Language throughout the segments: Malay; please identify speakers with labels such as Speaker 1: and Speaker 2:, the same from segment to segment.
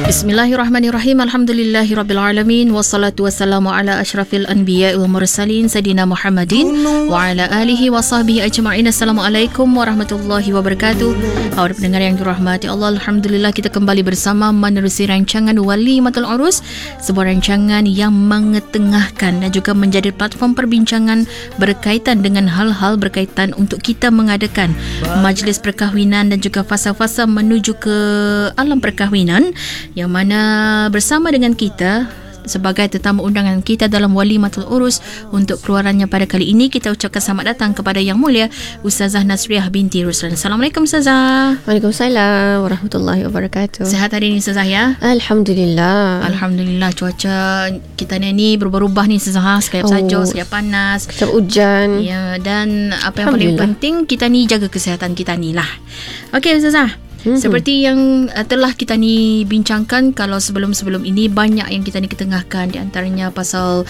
Speaker 1: Bismillahirrahmanirrahim. Alhamdulillahirrabbilalamin. Wassalatu wassalamu ala asyrafil anbiya wal mursalin Sayyidina Muhammadin wa ala alihi wa sahbihi ajma'in. Assalamualaikum warahmatullahi wabarakatuh. Para pendengar yang dirahmati Allah, Alhamdulillah kita kembali bersama menerusi rancangan Walimatul Urus, sebuah rancangan yang mengetengahkan dan juga menjadi platform perbincangan berkaitan dengan hal-hal berkaitan untuk kita mengadakan majlis perkahwinan dan juga fasa-fasa menuju ke alam perkahwinan, yang mana bersama dengan kita sebagai tetamu undangan kita dalam Walimatul Urus untuk keluarannya pada kali ini, kita ucapkan selamat datang kepada Yang Mulia Ustazah Nasriah binti Ruslan. Assalamualaikum Ustazah.
Speaker 2: Waalaikumsalam warahmatullahi wabarakatuh.
Speaker 1: Sihat hari ini Ustazah ya?
Speaker 2: Alhamdulillah.
Speaker 1: Alhamdulillah. Cuaca kita ni berubah-ubah ni Ustazah, sekejap sejuk, sekejap panas,
Speaker 2: sekejap hujan.
Speaker 1: Ya, dan apa yang paling penting kita ni jaga kesihatan kita ni lah. Okey Ustazah. Seperti yang telah kita ni bincangkan, kalau sebelum-sebelum ini banyak yang kita ni ketengahkan, di antaranya pasal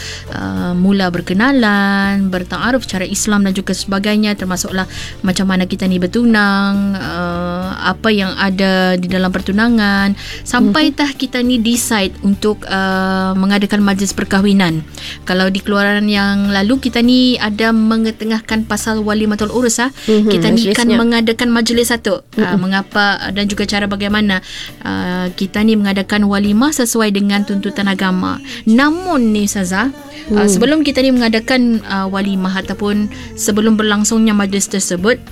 Speaker 1: mula berkenalan, bertaaruf secara Islam dan juga sebagainya, termasuklah macam mana kita ni bertunang, apa yang ada di dalam pertunangan, sampai tah kita ni decide untuk mengadakan majlis perkahwinan. Kalau di keluaran yang lalu kita ni ada mengetengahkan pasal Walimatul Urus, kita ni kan mengadakan majlis satu. Mengapa dan juga cara bagaimana kita ni mengadakan walimah sesuai dengan tuntutan agama. Namun ni Ustazah, sebelum kita ni mengadakan walimah ataupun sebelum berlangsungnya majlis tersebut,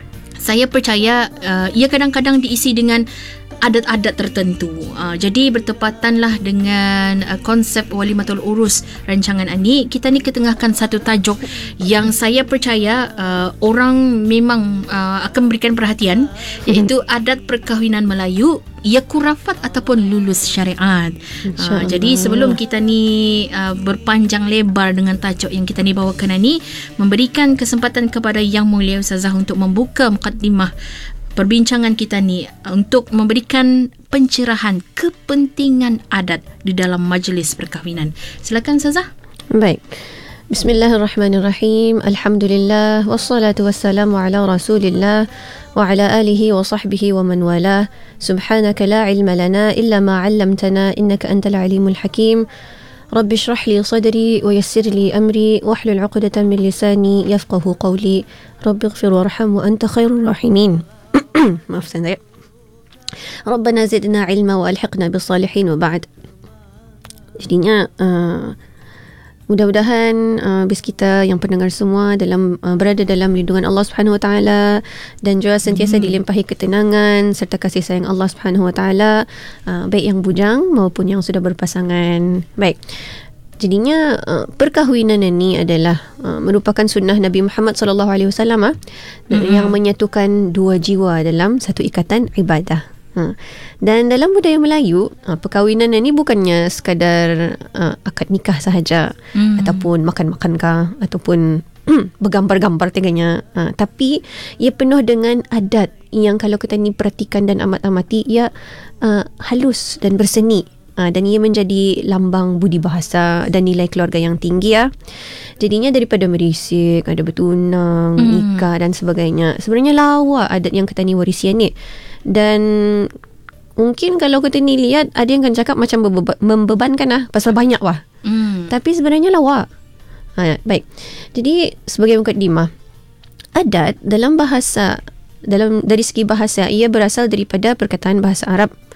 Speaker 1: saya percaya ia kadang-kadang diisi dengan adat-adat tertentu. Jadi bertepatanlah dengan konsep Walimatul Urus rancangan ini, kita ni ketengahkan satu tajuk yang saya percaya orang memang akan memberikan perhatian, iaitu adat perkahwinan Melayu, ia kurafat ataupun lulus syariat. Jadi sebelum kita ni berpanjang lebar dengan tajuk yang kita ni bawakan ini, memberikan kesempatan kepada Yang Mulia Ustazah untuk membuka mukadimah perbincangan kita ni untuk memberikan pencerahan kepentingan adat di dalam majlis perkahwinan. Silakan Ustazah.
Speaker 2: Baik. Bismillahirrahmanirrahim. Alhamdulillah wassalatu wassalamu ala Rasulillah wa ala alihi wa sahbihi wa man walah. Subhanaka la ilma lana illa ma 'allamtana innaka antal alimul hakim. Rabbi shrah li sadri wa yassir li amri wahlul 'uqdatan min lisani yafqahu qawli. Rabbi ighfir warham wa anta khairur rahimin. Maaf saya. Rabbana zidna ilma wa alhiqna bis salihin wa ba'd. Jadinya mudah-mudahan bis kita yang pendengar semua dalam berada dalam lindungan Allah Subhanahu Wa Taala dan juga sentiasa dilimpahi ketenangan serta kasih sayang Allah Subhanahu Wa Taala, baik yang bujang maupun yang sudah berpasangan. Baik. Jadinya perkahwinan ini adalah merupakan sunnah Nabi Muhammad SAW yang menyatukan dua jiwa dalam satu ikatan ibadah. Dan dalam budaya Melayu, perkahwinan ini bukannya sekadar akad nikah sahaja, ataupun makan-makankah, ataupun bergambar-gambar tinggalnya, tapi ia penuh dengan adat yang kalau kita ni perhatikan dan amat-amati, ia halus dan berseni. Dan ia menjadi lambang budi bahasa dan nilai keluarga yang tinggi ya. Jadinya daripada merisik, ada bertunang, nikah dan sebagainya, sebenarnya lawa adat yang kita ni warisian ni. Dan mungkin kalau kita ni lihat, ada yang akan cakap macam membebankan lah, pasal banyak wah. Tapi sebenarnya lawa. Baik. Jadi sebagai mukadimah, adat dalam bahasa, dari segi bahasa, ia berasal daripada perkataan bahasa Arab